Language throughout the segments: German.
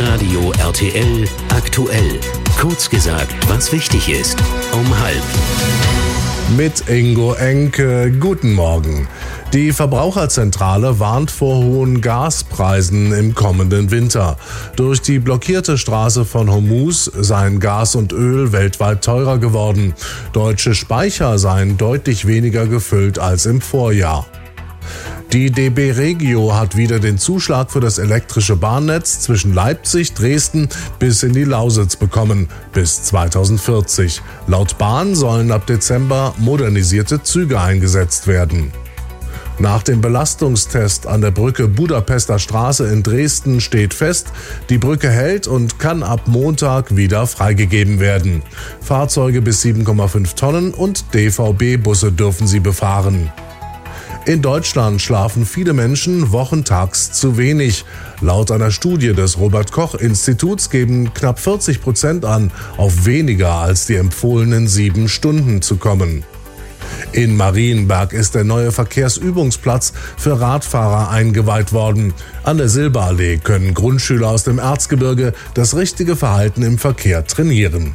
Hitradio RTL aktuell. Kurz gesagt, was wichtig ist. Um 12:30. Mit Ingo Enke. Guten Morgen. Die Verbraucherzentrale warnt vor hohen Gaspreisen im kommenden Winter. Durch die blockierte Straße von Hormuz seien Gas und Öl weltweit teurer geworden. Deutsche Speicher seien deutlich weniger gefüllt als im Vorjahr. Die DB Regio hat wieder den Zuschlag für das elektrische Bahnnetz zwischen Leipzig, Dresden bis in die Lausitz bekommen, bis 2040. Laut Bahn sollen ab Dezember modernisierte Züge eingesetzt werden. Nach dem Belastungstest an der Brücke Budapester Straße in Dresden steht fest, die Brücke hält und kann ab Montag wieder freigegeben werden. Fahrzeuge bis 7,5 Tonnen und DVB-Busse dürfen sie befahren. In Deutschland schlafen viele Menschen wochentags zu wenig. Laut einer Studie des Robert-Koch-Instituts geben knapp 40% an, auf weniger als die empfohlenen 7 Stunden zu kommen. In Marienberg ist der neue Verkehrsübungsplatz für Radfahrer eingeweiht worden. An der Silberallee können Grundschüler aus dem Erzgebirge das richtige Verhalten im Verkehr trainieren.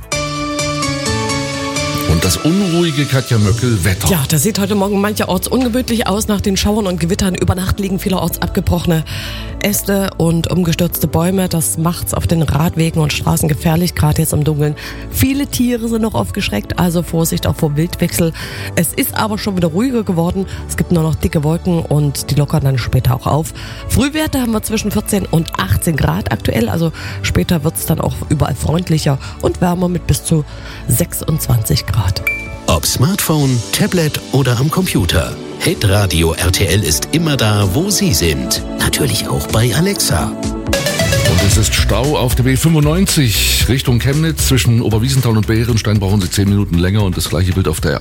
Und das unruhige Katja Möckel-Wetter. Ja, das sieht heute Morgen mancherorts ungemütlich aus nach den Schauern und Gewittern. Über Nacht liegen vielerorts abgebrochene Äste und umgestürzte Bäume. Das macht's auf den Radwegen und Straßen gefährlich, gerade jetzt im Dunkeln. Viele Tiere sind noch aufgeschreckt, also Vorsicht auch vor Wildwechsel. Es ist aber schon wieder ruhiger geworden. Es gibt nur noch dicke Wolken und die lockern dann später auch auf. Frühwerte haben wir zwischen 14 und 18 Grad aktuell, also später wird's dann auch überall freundlicher und wärmer mit bis zu 26 Grad. Ob Smartphone, Tablet oder am Computer. Hitradio RTL ist immer da, wo Sie sind. Natürlich auch bei Alexa. Und es ist Stau auf der B95 Richtung Chemnitz. Zwischen Oberwiesenthal und Bärenstein brauchen Sie 10 Minuten länger. Und das gleiche Bild auf der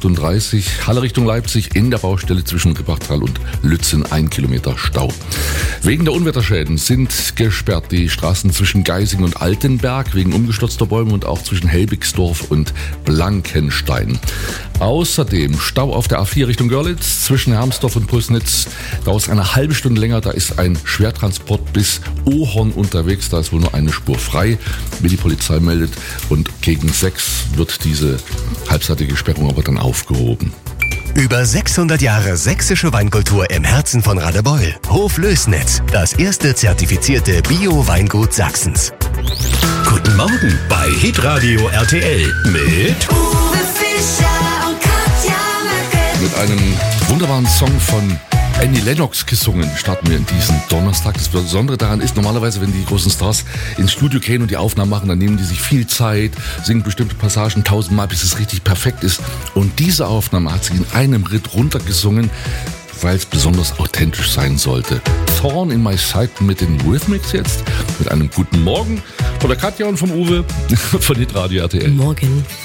A38 Halle Richtung Leipzig in der Baustelle zwischen Rippachtal und Lützen 1 Kilometer Stau. Wegen der Unwetterschäden sind gesperrt die Straßen zwischen Geising und Altenberg wegen umgestürzter Bäume und auch zwischen Helbigsdorf und Blankenstein. Außerdem Stau auf der A4 Richtung Görlitz zwischen Hermsdorf und Pulsnitz. Dauert es eine halbe Stunde länger. Da ist ein Schwertransport bis Ohorn unterwegs. Da ist wohl nur eine Spur frei, wie die Polizei meldet. Und gegen 6 wird diese halbseitige Sperrung aber dann aufgehoben. Über 600 Jahre sächsische Weinkultur im Herzen von Radebeul. Hof Lößnitz, das erste zertifizierte Bio-Weingut Sachsens. Guten Morgen bei Hitradio RTL mit Uwe Fischer und Katja Möckel. Mit einem wunderbaren Song von Annie Lennox gesungen starten wir in diesen Donnerstag. Das Besondere daran ist, normalerweise, wenn die großen Stars ins Studio gehen und die Aufnahmen machen, dann nehmen die sich viel Zeit, singen bestimmte Passagen 1000-mal, bis es richtig perfekt ist. Und diese Aufnahme hat sie in einem Ritt runtergesungen, weil es besonders authentisch sein sollte. Thorn in My Side mit den Rhythmics jetzt, mit einem guten Morgen von der Katja und vom Uwe von Hitradio RTL. Morgen.